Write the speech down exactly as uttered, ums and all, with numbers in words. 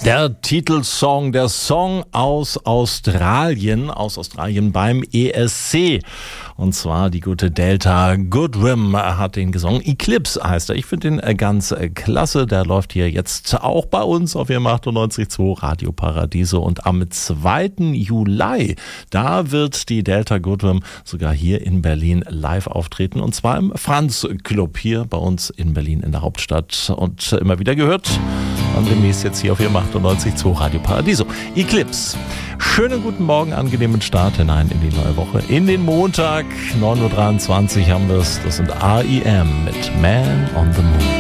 Der Titelsong, der Song aus Australien, aus Australien beim E S C. Und zwar die gute Delta Goodrem hat den gesungen. Eclipse heißt er. Ich finde den ganz klasse. Der läuft hier jetzt auch bei uns auf ihrem achtundneunzig Komma zwei Radio Paradiso. Und am zweiten Juli, da wird die Delta Goodrem sogar hier in Berlin live auftreten. Und zwar im Franz Club hier bei uns in Berlin in der Hauptstadt. Und immer wieder gehört, demnächst jetzt hier auf ihrem achtundneunzig Komma zwei Radio Paradiso. Eclipse. Schönen guten Morgen, angenehmen Start hinein in die neue Woche. In den Montag, neun Uhr dreiundzwanzig haben wir es. Das sind R E M mit Man on the Moon.